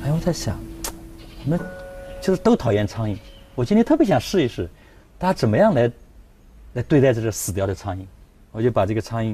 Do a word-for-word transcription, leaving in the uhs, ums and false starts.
哎，我在想，我们就是都讨厌苍蝇，我今天特别想试一试，大家怎么样来来对待这只死掉的苍蝇。我就把这个苍蝇